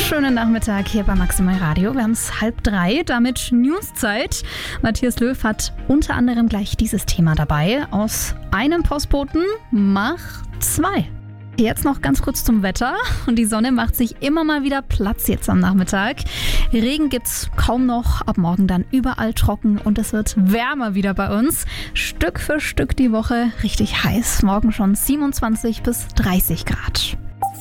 Schönen Nachmittag hier bei Maximal Radio. Wir haben es 2:30, damit Newszeit. Matthias Löw hat unter anderem gleich dieses Thema dabei. Aus einem Postboten mach 2. Jetzt noch ganz kurz zum Wetter. Und die Sonne macht sich immer mal wieder Platz jetzt am Nachmittag. Regen gibt's kaum noch, ab morgen dann überall trocken und es wird wärmer wieder bei uns. Stück für Stück die Woche richtig heiß. Morgen schon 27 bis 30 Grad.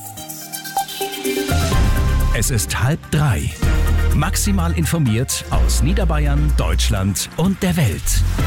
Es ist 2:30. Maximal informiert aus Niederbayern, Deutschland und der Welt.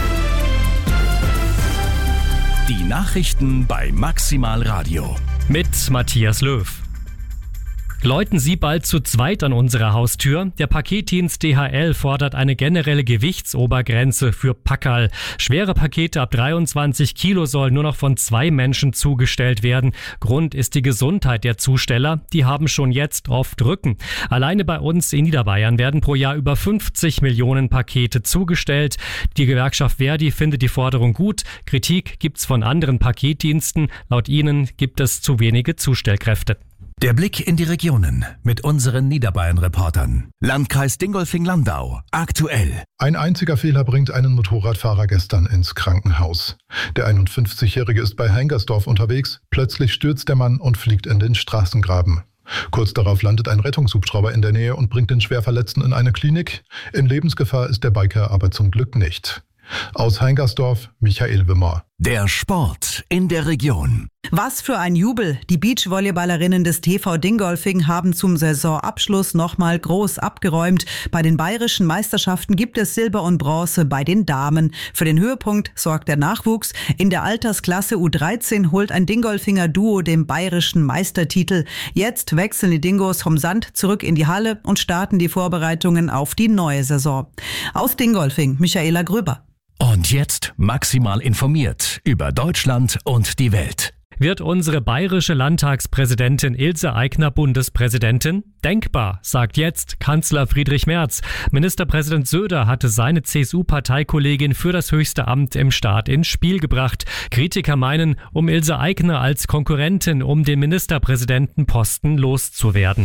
Die Nachrichten bei Maximal Radio. Mit Matthias Löw. Läuten Sie bald zu zweit an unserer Haustür? Der Paketdienst DHL fordert eine generelle Gewichtsobergrenze für Packerl. Schwere Pakete ab 23 Kilo sollen nur noch von 2 Menschen zugestellt werden. Grund ist die Gesundheit der Zusteller. Die haben schon jetzt oft Rücken. Alleine bei uns in Niederbayern werden pro Jahr über 50 Millionen Pakete zugestellt. Die Gewerkschaft Verdi findet die Forderung gut. Kritik gibt's von anderen Paketdiensten. Laut ihnen gibt es zu wenige Zustellkräfte. Der Blick in die Regionen mit unseren Niederbayern-Reportern. Landkreis Dingolfing-Landau. Aktuell. Ein einziger Fehler bringt einen Motorradfahrer gestern ins Krankenhaus. Der 51-Jährige ist bei Hengersdorf unterwegs. Plötzlich stürzt der Mann und fliegt in den Straßengraben. Kurz darauf landet ein Rettungshubschrauber in der Nähe und bringt den Schwerverletzten in eine Klinik. In Lebensgefahr ist der Biker aber zum Glück nicht. Aus Hengersdorf, Michael Wimmer. Der Sport in der Region. Was für ein Jubel! Die Beachvolleyballerinnen des TV Dingolfing haben zum Saisonabschluss nochmal groß abgeräumt. Bei den bayerischen Meisterschaften gibt es Silber und Bronze bei den Damen. Für den Höhepunkt sorgt der Nachwuchs. In der Altersklasse U13 holt ein Dingolfinger Duo den bayerischen Meistertitel. Jetzt wechseln die Dingos vom Sand zurück in die Halle und starten die Vorbereitungen auf die neue Saison. Aus Dingolfing, Michaela Gröber. Und jetzt maximal informiert über Deutschland und die Welt. Wird unsere bayerische Landtagspräsidentin Ilse Aigner Bundespräsidentin? Denkbar, sagt jetzt Kanzler Friedrich Merz. Ministerpräsident Söder hatte seine CSU-Parteikollegin für das höchste Amt im Staat ins Spiel gebracht. Kritiker meinen, um Ilse Aigner als Konkurrentin um den Ministerpräsidentenposten loszuwerden.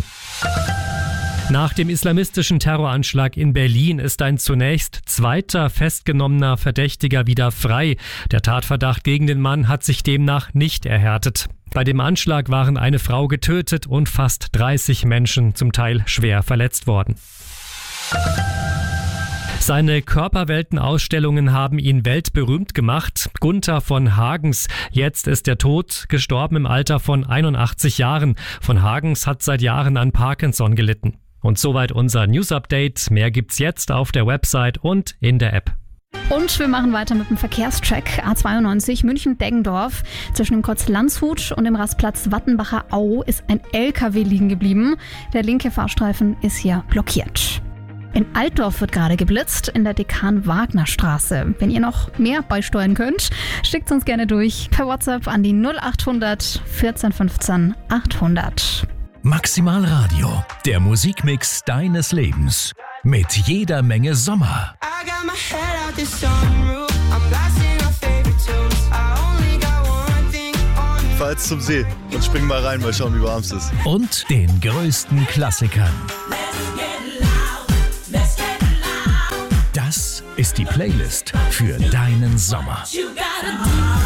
Nach dem islamistischen Terroranschlag in Berlin ist ein zunächst zweiter festgenommener Verdächtiger wieder frei. Der Tatverdacht gegen den Mann hat sich demnach nicht erhärtet. Bei dem Anschlag waren eine Frau getötet und fast 30 Menschen zum Teil schwer verletzt worden. Seine Körperweltenausstellungen haben ihn weltberühmt gemacht. Gunther von Hagens. Jetzt ist er tot, gestorben im Alter von 81 Jahren. Von Hagens hat seit Jahren an Parkinson gelitten. Und soweit unser News-Update. Mehr gibt's jetzt auf der Website und in der App. Und wir machen weiter mit dem Verkehrscheck. A92 München-Deggendorf. Zwischen dem Kreuz Landshut und dem Rastplatz Wattenbacher Au ist ein LKW liegen geblieben. Der linke Fahrstreifen ist hier blockiert. In Altdorf wird gerade geblitzt, in der Dekan-Wagner-Straße. Wenn ihr noch mehr beisteuern könnt, schickt uns gerne durch per WhatsApp an die 0800 14 15 800. Maximal Radio, der Musikmix deines Lebens. Mit jeder Menge Sommer. Ich fahr jetzt zum See und spring mal rein, mal schauen, wie warm es ist. Und den größten Klassikern. Das ist die Playlist für deinen Sommer.